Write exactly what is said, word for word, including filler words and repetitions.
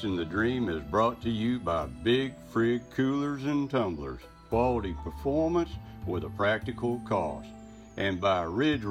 Chasing the Dream is brought to you by Big Frig Coolers and Tumblers, quality performance with a practical cost, and by Ridge